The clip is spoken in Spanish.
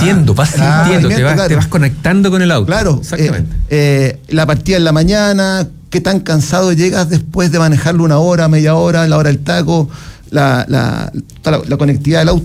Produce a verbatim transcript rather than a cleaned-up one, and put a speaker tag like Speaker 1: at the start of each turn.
Speaker 1: sintiendo, vas
Speaker 2: Ah,
Speaker 1: sintiendo, te vas,
Speaker 2: claro.
Speaker 1: te vas conectando con el auto.
Speaker 2: Claro,
Speaker 1: Exactamente.
Speaker 2: eh, eh, la partida en la mañana, qué tan cansado llegas después de manejarlo una hora, media hora, la hora del taco, la, la, la, la conectividad del auto.